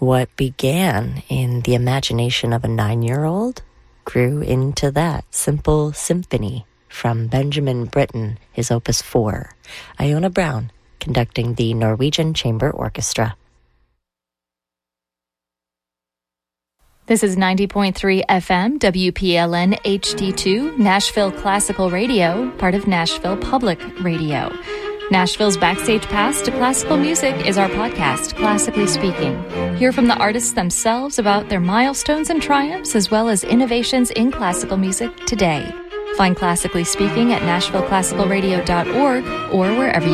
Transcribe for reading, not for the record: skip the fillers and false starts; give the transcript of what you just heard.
What began in the imagination of a 9-year-old grew into that simple symphony from Benjamin Britten, his Opus 4, Iona Brown conducting the Norwegian Chamber Orchestra. This is 90.3 FM, WPLN HD2, Nashville Classical Radio, part of Nashville Public Radio. Nashville's Backstage Pass to Classical Music is our podcast, Classically Speaking. Hear from the artists themselves about their milestones and triumphs, as well as innovations in classical music today. Find Classically Speaking at NashvilleClassicalRadio.org or wherever you